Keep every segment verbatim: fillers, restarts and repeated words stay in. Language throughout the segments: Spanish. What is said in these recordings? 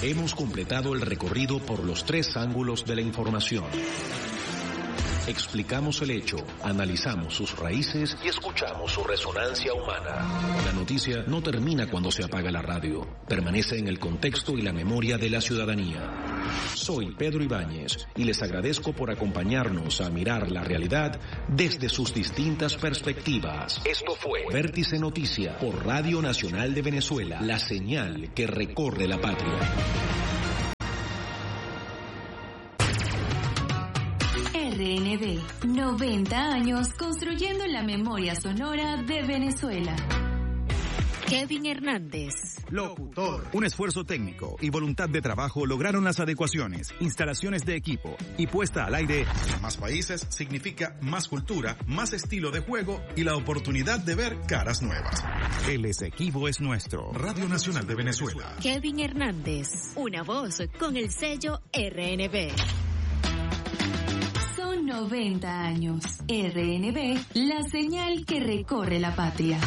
Hemos completado el recorrido por los tres ángulos de la información. Explicamos el hecho, analizamos sus raíces y escuchamos su resonancia humana. La noticia no termina cuando se apaga la radio. Permanece en el contexto y la memoria de la ciudadanía. Soy Pedro Ibáñez y les agradezco por acompañarnos a mirar la realidad desde sus distintas perspectivas. Esto fue Vértice Noticia por Radio Nacional de Venezuela, la señal que recorre la patria. R N B, noventa años construyendo la memoria sonora de Venezuela. Kevin Hernández, locutor. Un esfuerzo técnico y voluntad de trabajo lograron las adecuaciones, instalaciones de equipo y puesta al aire. Más países significa más cultura, más estilo de juego y la oportunidad de ver caras nuevas. El Esequibo es nuestro. Radio Nacional de Venezuela. Kevin Hernández, una voz con el sello R N B. Son noventa años. R N B, la señal que recorre la patria.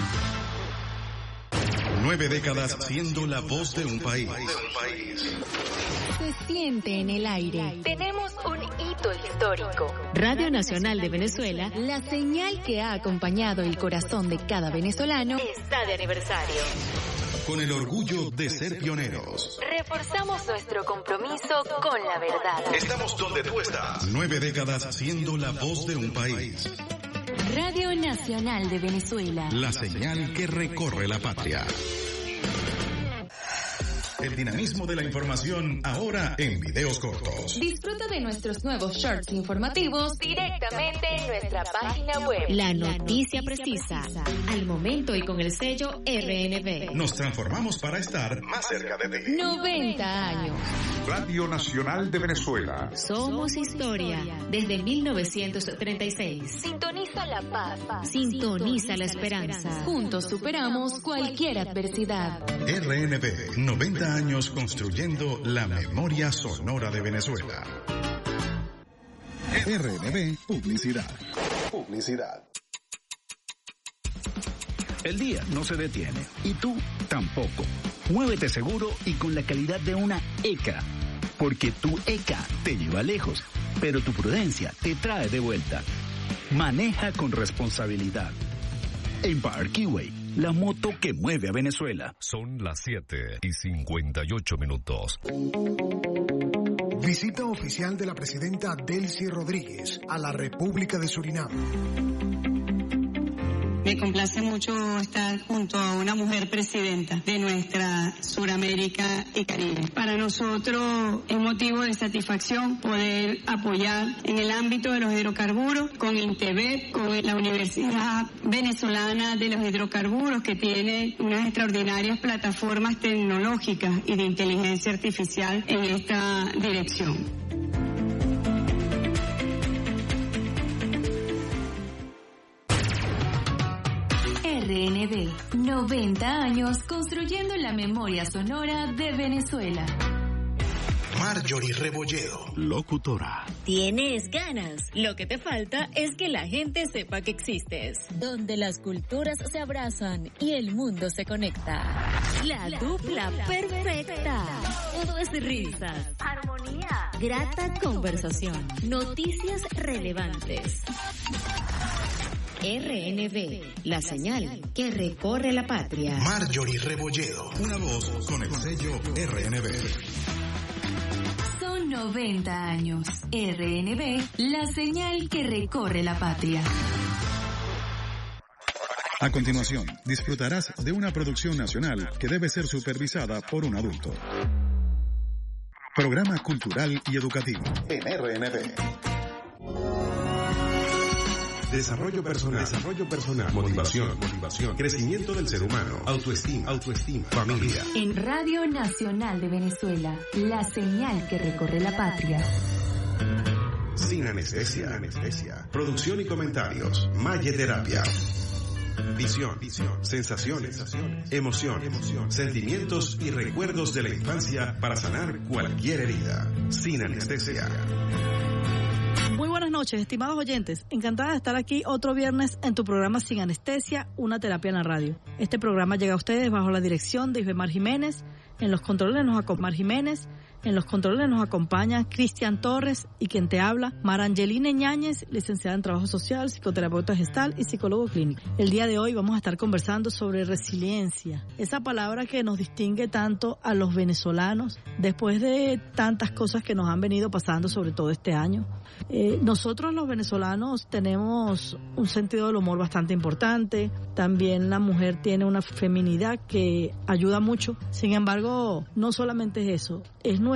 Nueve décadas siendo la voz de un país. Se siente en el aire. Tenemos un hito histórico. Radio Nacional de Venezuela, la señal que ha acompañado el corazón de cada venezolano, está de aniversario. Con el orgullo de ser pioneros. Reforzamos nuestro compromiso con la verdad. Estamos donde tú estás. Nueve décadas siendo la voz de un país. Radio Nacional de Venezuela. La señal que recorre la patria. El dinamismo de la información ahora en videos cortos. Disfruta de nuestros nuevos shorts informativos directamente en nuestra página web. La noticia precisa, al momento y con el sello R N B. Nos transformamos para estar más cerca de ti. noventa años. Radio Nacional de Venezuela. Somos historia desde mil novecientos treinta y seis. Sintoniza la paz. Sintoniza la esperanza. Juntos superamos cualquier adversidad. R N B, noventa años construyendo la memoria sonora de Venezuela. R N B Publicidad. Publicidad. El día no se detiene y tú tampoco. Muévete seguro y con la calidad de una E C A, porque tu E C A te lleva lejos, pero tu prudencia te trae de vuelta. Maneja con responsabilidad. Empire Keyway, la moto que mueve a Venezuela. Son las siete y cincuenta y ocho minutos. Visita oficial de la presidenta Delcy Rodríguez a la República de Surinam. Me complace mucho estar junto a una mujer presidenta de nuestra Suramérica y Caribe. Para nosotros es motivo de satisfacción poder apoyar en el ámbito de los hidrocarburos con INTEVET, con la Universidad Venezolana de los Hidrocarburos, que tiene unas extraordinarias plataformas tecnológicas y de inteligencia artificial en esta dirección. R N B, noventa años construyendo la memoria sonora de Venezuela. Marjorie Rebolledo, locutora. ¿Tienes ganas? Lo que te falta es que la gente sepa que existes. Donde las culturas se abrazan y el mundo se conecta. La, la dupla, dupla perfecta. perfecta. Todo es risas, armonía, grata conversación, noticias relevantes. R N B, la señal que recorre la patria. Marjorie Rebolledo, una voz con el sello R N B. Son noventa años. R N B, la señal que recorre la patria. A continuación, disfrutarás de una producción nacional que debe ser supervisada por un adulto. Programa cultural y educativo en R N B. Desarrollo personal, desarrollo personal, motivación, motivación, crecimiento del ser humano, autoestima, autoestima, familia. En Radio Nacional de Venezuela, la señal que recorre la patria. Sin anestesia, sin anestesia. Producción y comentarios. Mayeterapia. Visión, visión, sensaciones, sensaciones, emoción, emoción, sentimientos y recuerdos de la infancia para sanar cualquier herida. Sin anestesia. Muy buenas noches, estimados oyentes. Encantada de estar aquí otro viernes en tu programa Sin Anestesia, una terapia en la radio. Este programa llega a ustedes bajo la dirección de Isbemar Jiménez, En los controles nos acompaña Mar Jiménez. En los controles nos acompaña Cristian Torres y quien te habla, Marangelina Ñáñez, licenciada en Trabajo Social, psicoterapeuta gestal y psicólogo clínico. El día de hoy vamos a estar conversando sobre resiliencia, esa palabra que nos distingue tanto a los venezolanos después de tantas cosas que nos han venido pasando, sobre todo este año. Eh, nosotros los venezolanos tenemos un sentido del humor bastante importante, también la mujer tiene una feminidad que ayuda mucho, sin embargo, no solamente es eso, es